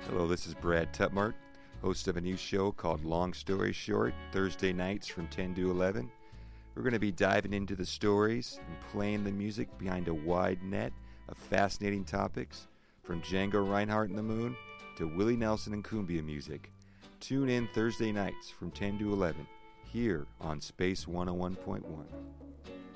Hello, this is Brad Tutmart, host of a new show called Long Story Short, Thursday nights from 10 to 11. We're going to be diving into the stories and playing the music behind a wide net of fascinating topics, from Django Reinhardt and the Moon to Willie Nelson and cumbia music. Tune in Thursday nights from 10 to 11 here on Space 101.1.